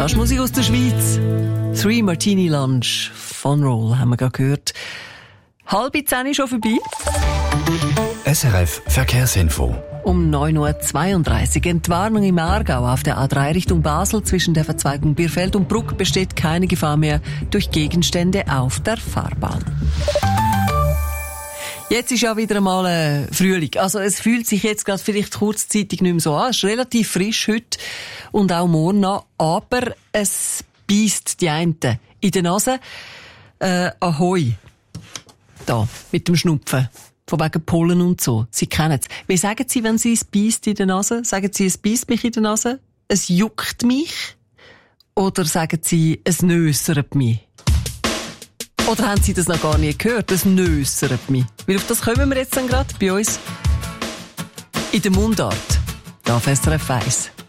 Das ist Musik aus der Schweiz. 3 Martini Lunch von Roll haben wir gerade gehört. 9:30 schon vorbei. SRF Verkehrsinfo. Um 9:32 Uhr. Entwarnung im Aargau auf der A3 Richtung Basel zwischen der Verzweigung Bierfeld und Bruck besteht keine Gefahr mehr durch Gegenstände auf der Fahrbahn. Jetzt ist ja wieder einmal Frühling. Also es fühlt sich jetzt gerade vielleicht kurzzeitig nicht mehr so an. Es ist relativ frisch heute und auch morgen noch. Aber es beisst die einen in der Nase. Ahoi. Da, mit dem Schnupfen. Von wegen Pollen und so. Sie kennen es. Wie sagen Sie, wenn Sie es beisst in der Nase? Sagen Sie, es beisst mich in der Nase? Es juckt mich? Oder sagen Sie, es nössert mich? Oder haben Sie das noch gar nie gehört? Es nössert mich. Weil auf das kommen wir jetzt dann gerade bei uns in der Mundart. Da auf SRF 1.